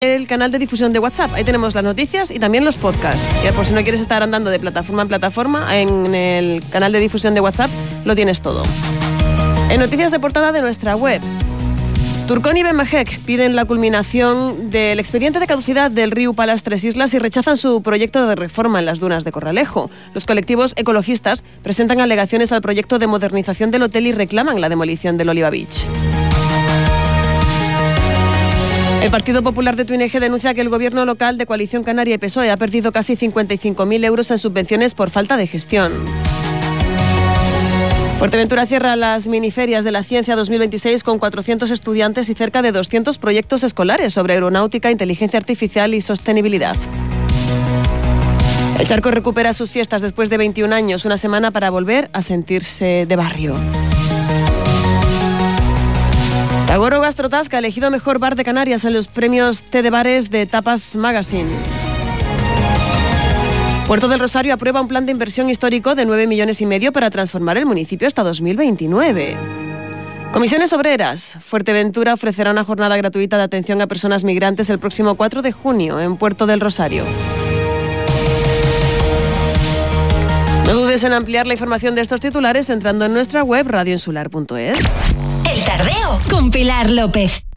el canal de difusión de WhatsApp. Ahí tenemos las noticias y también los podcasts. Y por si no quieres estar andando de plataforma en plataforma, en el canal de difusión de WhatsApp lo tienes todo. En noticias de portada de nuestra web, Turcón y Benmajec piden la culminación del expediente de caducidad del río Palas Tres Islas y rechazan su proyecto de reforma en las dunas de Corralejo. Los colectivos ecologistas presentan alegaciones al proyecto de modernización del hotel y reclaman la demolición del Oliva Beach. El Partido Popular de Tuineje denuncia que el gobierno local de Coalición Canaria y PSOE ha perdido casi 55.000 euros en subvenciones por falta de gestión. Fuerteventura cierra las miniferias de la ciencia 2026 con 400 estudiantes y cerca de 200 proyectos escolares sobre aeronáutica, inteligencia artificial y sostenibilidad. El Charco recupera sus fiestas después de 21 años, una semana para volver a sentirse de barrio. Tagoro Gastrotasca, elegido mejor bar de Canarias en los premios Té de Bares de Tapas Magazine. Puerto del Rosario aprueba un plan de inversión histórico de 9,5 millones para transformar el municipio hasta 2029. Comisiones Obreras. Fuerteventura ofrecerá una jornada gratuita de atención a personas migrantes el próximo 4 de junio en Puerto del Rosario. No dudes en ampliar la información de estos titulares entrando en nuestra web radioinsular.es. El Tardeo con Pilar López.